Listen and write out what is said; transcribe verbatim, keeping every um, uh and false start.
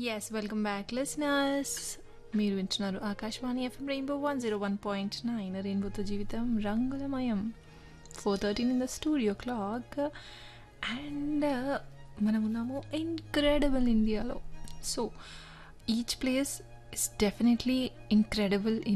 Yes welcome back listeners. మీరు వింటున్నారు Akashvani FM rainbow one zero one point nine రెయిన్బోతో జీవితం రంగులమయం. Four thirteen in the studio clock and మనం ఉన్నాము ఇన్క్రెడిబుల్ ఇండియాలో. So each place is definitely incredible